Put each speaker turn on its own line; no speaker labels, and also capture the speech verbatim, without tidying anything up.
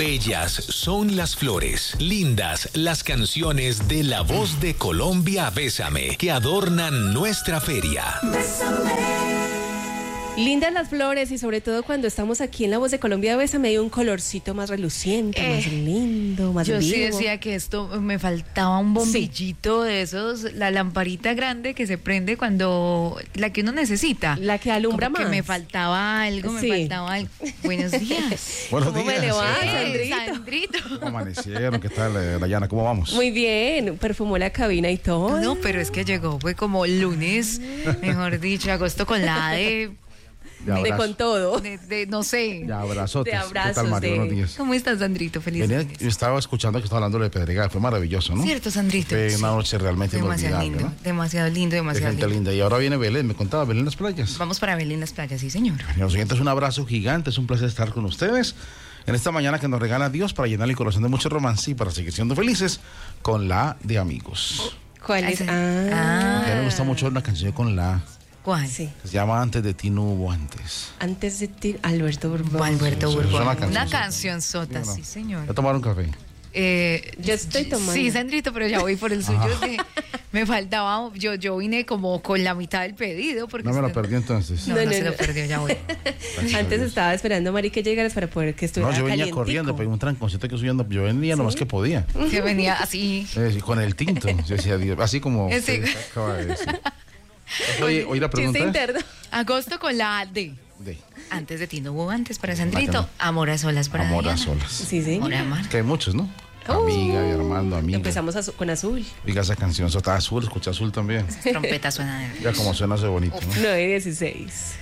Bellas son las flores, lindas las canciones de La Voz de Colombia, Bésame, que adornan nuestra feria.
Bésame. Lindas las flores y sobre todo cuando estamos aquí en La Voz de Colombia, Bésame, hay un colorcito más reluciente, eh, más lindo, más
yo
vivo.
Yo sí decía que esto me faltaba un bombillito sí. de esos, la lamparita grande que se prende cuando, la que uno necesita.
La que alumbra
Como
más.
Que me faltaba algo,
sí.
me faltaba algo. Buenos días.
Buenos
¿Cómo
días.
me le va,
Eh,
Sandrito?
Sandrito?
¿Cómo amanecieron? ¿Qué tal, Dayana? ¿Cómo vamos?
Muy bien, perfumó la cabina y todo.
No, pero es que llegó, fue como lunes, mejor dicho, agosto con la A de...
De,
de con todo.
De, de, no sé.
De abrazotes.
De abrazos.
¿Qué tal, Mario?
De...
Buenos días.
¿Cómo estás, Sandrito? Feliz
Venía,
lunes.
yo estaba escuchando que estaba hablando de Pedregal. Fue maravilloso, ¿no?
Cierto, Sandrito.
Fue una noche realmente
demasiado
inolvidable,
lindo,
¿no?
demasiado lindo, demasiado
De gente
lindo.
linda. Y ahora viene Belén. Me contaba Belén las playas.
Vamos para Belén las playas, sí, señor.
Y los siguientes, un abrazo gigante. Es un placer estar con ustedes en esta mañana que nos regala Dios para llenar el corazón de mucho romance y para seguir siendo felices con la de amigos.
¿Cuál es?
Ah,
Ah.
A mí me gusta mucho una canción con la...
¿Cuál?
Sí.
Se llama Antes de ti no hubo antes.
Antes de ti, Alberto Borbón.
Alberto
Sí,
Borbón.
es una
Una
canción
canción sota,
¿Sí o no?
sí, señor.
¿Ya tomaron café?
Eh,
Yo estoy tomando.
Sí, Sandrito, pero ya voy por el suyo. Me, me faltaba, yo, yo vine como con la mitad del pedido. Porque
No me lo
usted-
perdí entonces.
No,
No,
no,
no,
se
no.
lo perdió, ya voy.
Antes estaba esperando a Mari que llegaras para poder que estuviera
No, yo venía
calientico.
corriendo, pero un tranconcito que subiendo. Yo venía lo más que podía.
Que venía así.
Eh, con el tinto. Yo decía, Dios, así como
Sí.
usted acaba de decir. Oye, oye la pregunta.
Chiste interno.
Agosto con la D.
De
Antes de ti no hubo antes para Sandrito. Amor a solas para
amor a
Diana.
solas.
Sí, señor.
Amor a Mar.
Que hay muchos, ¿no?
Uh,
Amiga, y Armando, amiga.
Empezamos azu- con azul.
Diga esa canción, sota azul, escucha azul también.
Trompeta suena de...
Ya como suena ese bonito, ¿no?
nueve dieciséis.